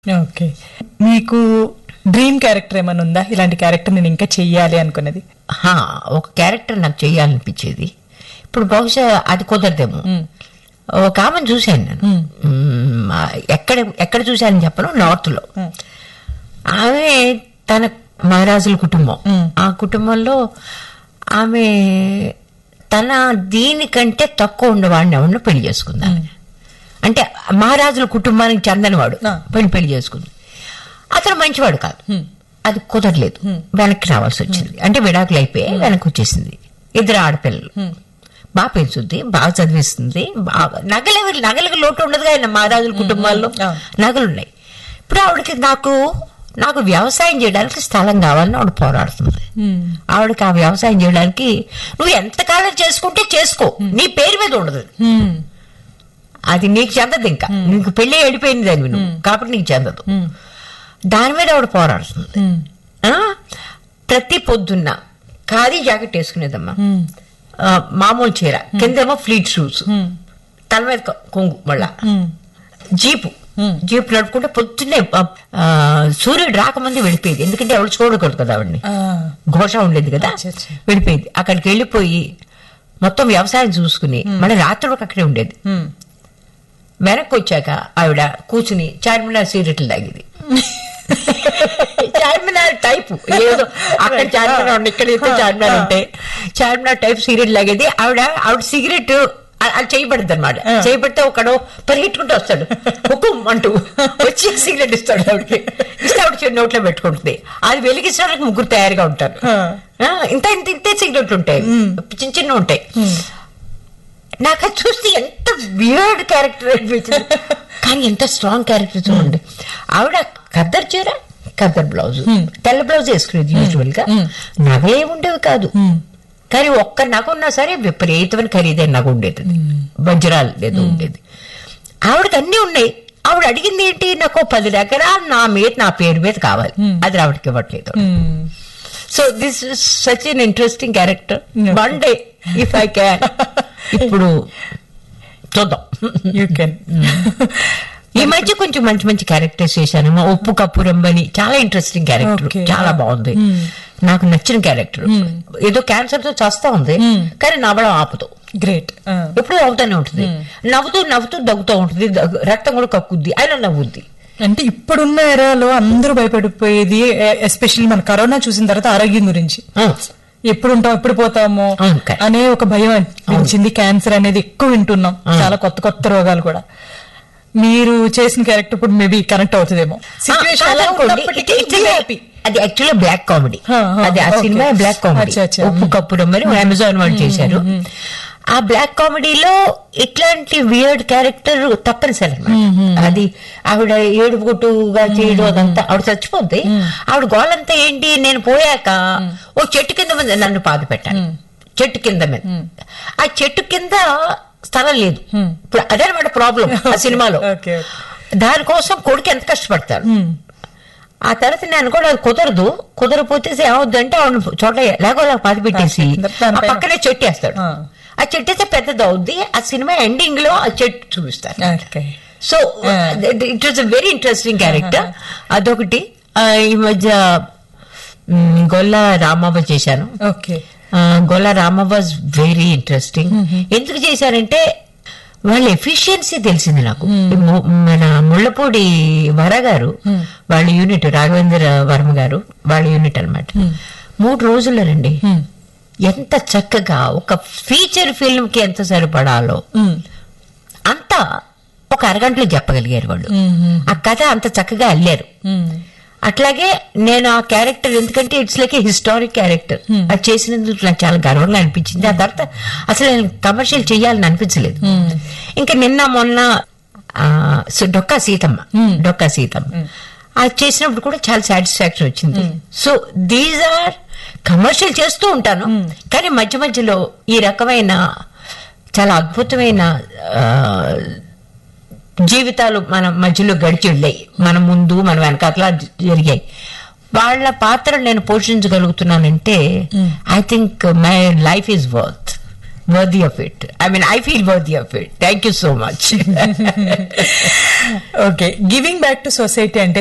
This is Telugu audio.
ఓకే, మీకు డ్రీమ్ క్యారెక్టర్ ఏమైనా ఉందా? ఇలాంటి క్యారెక్టర్ నేను ఇంకా చెయ్యాలి అనుకున్నది. ఒక క్యారెక్టర్ నాకు చెయ్యాలనిపించేది. ఇప్పుడు బహుశా అది కుదరదేమో. ఒక ఆమెను చూశాను నేను. ఎక్కడ చూశానని చెప్పను, నార్త్ లో. ఆమె తన మహారాజుల కుటుంబం. ఆ కుటుంబంలో ఆమె తన దీనికంటే తక్కువ ఉండేవాడిని ఎవరినో పెళ్లి చేసుకుంది. అంటే మహారాజుల కుటుంబానికి చెందనివాడు పెళ్లి చేసుకుంది. అతను మంచివాడు కాదు, అది కుదరలేదు. వెనక్కి రావాల్సి వచ్చింది. అంటే విడాకులు అయిపోయి వెనక్కి వచ్చేసింది. 2 ఆడపిల్లలు, బాగా పెంచుద్ది, బాగా చదివిస్తుంది, బాగా నగలకు లోటు ఉండదు ఆయన మహారాజుల కుటుంబాల్లో. నగలున్నాయి. ఇప్పుడు ఆవిడకి నాకు వ్యవసాయం చేయడానికి స్థలం కావాలని ఆవిడ పోరాడుతుంది. ఆవిడకి ఆ వ్యవసాయం చేయడానికి నువ్వు ఎంతకాలం చేసుకుంటే చేసుకో, నీ పేరు మీద ఉండదు, అది నీకు చెందదు. ఇంకా నీకు పెళ్లి వెళ్ళిపోయింది దాన్ని నువ్వు, కాబట్టి నీకు చెందదు. దాని మీద ఆవిడ పోరాడుతుంది. ప్రతి పొద్దున్న ఖాదీ జాకెట్ వేసుకునేదమ్మా, మామూలు చీర, కిందేమో ఫ్లీట్ షూస్, తల మీద కొంగు, మళ్ళా జీపు నడుపుకుంటే పొద్దున్నే సూర్యుడు రాకముందే వెళ్ళిపోయేది. ఎందుకంటే ఎవరు చూడకూడదు కదా ఆవిడని, ఘోష ఉండేది కదా, వెళ్ళిపోయేది. అక్కడికి వెళ్ళిపోయి మొత్తం వ్యవసాయం చూసుకుని మళ్ళీ రాత్రి వరకు అక్కడే ఉండేది. వెనక్కి వచ్చాక ఆవిడ కూర్చుని చార్మినార్ సిగరెట్లు తాగేది. చార్మినార్ టైప్ ఏదో, అక్కడ చార్మినార్ ఉండే, ఇక్కడైతే చార్మినార్ ఉంటాయి, చార్మినార్ టైప్ సిగరెట్ లాగేది. ఆవిడ సిగరెట్ అది చేయబడుద్ది అనమాట. చేయబడితే ఒకడు పరిగెట్టుకుంటూ వస్తాడు, హుకుం అంటూ వచ్చి సిగరెట్ ఇస్తాడు. ఆవిడకి ఇస్తే ఆవిడ నోట్లో పెట్టుకుంటుంది. అది వెలిగించడానికి 3 తయారుగా ఉంటారు. ఇంతే సిగరెట్లు ఉంటాయి, చిన్న ఉంటాయి. నాకు అది చూస్తే ఎంత వియర్డ్ క్యారెక్టర్ అనిపించింది, కానీ ఎంత స్ట్రాంగ్ క్యారెక్టర్ చూడండి. ఆవిడ ఖద్దరు చీర, ఖద్దరు బ్లౌజ్, తెల్ల బ్లౌజ్ వేసుకునేది యూజువల్ గా. నగలే ఉండేవి కాదు, కానీ ఒక్క నగ ఉన్నా సరే విపరీతమైన ఖరీదైన నగ ఉండేది, వజ్రాలు ఏదో ఉండేది. ఆవిడకి అన్ని ఉన్నాయి. ఆవిడ అడిగింది ఏంటి, నాకు 10 ఎకరాలు నా పేరు మీద కావాలి, అది ఆవిడకి ఇవ్వట్లేదు. So this is such N interesting character. One day if I can, ఇప్పుడు చూద్దాం. You can. ఈ మధ్య కొంచెం మంచి మంచి క్యారెక్టర్స్ చేశాను. ఉప్పు కప్పు రంబని చాలా ఇంట్రెస్టింగ్ క్యారెక్టర్, చాలా బాగుంది, నాకు నచ్చిన క్యారెక్టర్. ఏదో క్యాన్సర్ తో చేస్తా ఉంది కానీ నవ్వడం ఆపుతూ, గ్రేట్, ఎప్పుడు అవుతానే ఉంటుంది. నవ్వుతూ దగ్గుతూ ఉంటుంది, రక్తం కూడా కక్కుద్ది, అయినా నవ్వుద్ది. అంటే ఇప్పుడున్న ఎరాలో అందరూ భయపడిపోయేది, ఎస్పెషల్లీ మన కరోనా చూసిన తర్వాత ఆరోగ్యం గురించి. ఎప్పుడు ఉంటాం, ఎప్పుడు పోతామో అనే ఒక భయం అనిపించింది. క్యాన్సర్ అనేది ఎక్కువ వింటున్నాం, చాలా కొత్త రోగాలు కూడా. మీరు చేసిన క్యారెక్టర్ ఇప్పుడు మేబీ కనెక్ట్ అవుతుందేమో. అది యాక్చువల్లీ బ్లాక్ కామెడీ, అది ఆ సినిమా బ్లాక్ కామెడీ. ఉప్పు కప్పు మరి అమెజాన్ వాళ్ళు చేశారు. ఆ బ్లాక్ కామెడీలో ఇట్లాంటి వియర్డ్ క్యారెక్టర్ తప్పనిసరి అన్నమాట. అది ఆవిడ ఏడుపుగుట్టుగా చేయడం అదంతా, ఆవిడ చచ్చిపోద్ది. ఆవిడ గోళంతా ఏంటి, నేను పోయాక ఓ చెట్టు కింద మీద నన్ను పాతి పెట్టాను, చెట్టు కింద మీద. ఆ చెట్టు కింద స్థలం లేదు. ఇప్పుడు అదనమాట ప్రాబ్లం ఆ సినిమాలో. దానికోసం కొడుకు ఎంత కష్టపడతాడు. ఆ తర్వాత నేను కూడా అది కుదరపోతే ఏమవుద్ది అంటే ఆవిడ చోట లేకపోతే పాతి పెట్టేసి ఆ పక్కనే చెట్టు వేస్తాడు. ఆ చెట్టు అయితే పెద్దది అవుద్ది. ఆ సినిమా ఎండింగ్ లో ఆ చెట్టు చూపిస్తారు. So it was a very interesting character. అదొకటి. ఈ మధ్య గొల్ల రామవ్వ చేశాను. గొల్ల రామవ్వ వాజ్ వెరీ ఇంట్రెస్టింగ్. ఎందుకు చేశారంటే వాళ్ళ ఎఫిషియన్సీ తెలిసింది నాకు. మన ముళ్ళపూడి వర గారు వాళ్ళ యూనిట్, రాఘవేంద్ర వర్మ గారు వాళ్ళ యూనిట్ అనమాట. 3 రోజుల్లో రండి ఎంత చక్కగా ఒక ఫీచర్ ఫిల్మ్ కి ఎంత సరిపడాలో అంతా ఒక అరగంటలో చెప్పగలిగారు వాళ్ళు. ఆ కథ అంత చక్కగా అల్లారు. అట్లాగే నేను ఆ క్యారెక్టర్, ఎందుకంటే it's like A historic character, అది చేసినందుకు నాకు చాలా గర్వంగా అనిపించింది. ఆ తర్వాత అసలు నేను కమర్షియల్ చెయ్యాలని అనిపించలేదు. ఇంకా నిన్న మొన్న డొక్కా సీతమ్మ అది చేసినప్పుడు కూడా చాలా సాటిస్ఫాక్షన్ వచ్చింది. సో దీస్ ఆర్ కమర్షియల్ చేస్తూ ఉంటాను, కానీ మధ్య మధ్యలో ఈ రకమైన చాలా అద్భుతమైన జీవితాలు మన మధ్యలో గడిచి వెళ్ళాయి, మన ముందు మన వెనకాతలా జరిగాయి. వాళ్ళ పాత్ర నేను పోషించగలుగుతున్నానంటే I think my life is worth worthy of it. I mean, I feel worthy of it. Thank you so much. Okay, giving back to society అంటే